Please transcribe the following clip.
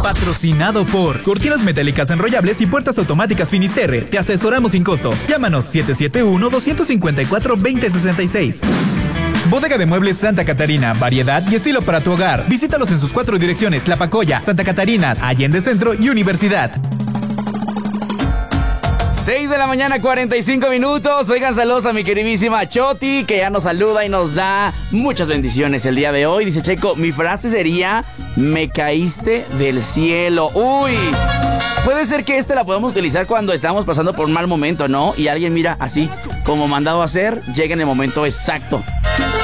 Patrocinado por Cortinas Metálicas Enrollables y Puertas Automáticas Finisterre. Te asesoramos sin costo. Llámanos 771-254-2066. Bodega de Muebles Santa Catarina, variedad y estilo para tu hogar. Visítalos en sus 4 direcciones: Tlapacoya, Santa Catarina, Allende Centro y Universidad. 6 de la mañana, 45 minutos. Oigan, saludos a mi queridísima Choti, que ya nos saluda y nos da muchas bendiciones el día de hoy. Dice Checo, mi frase sería: me caíste del cielo. Uy, puede ser que la podamos utilizar cuando estamos pasando por un mal momento, ¿no? Y alguien mira así, como mandado a hacer, llega en el momento exacto.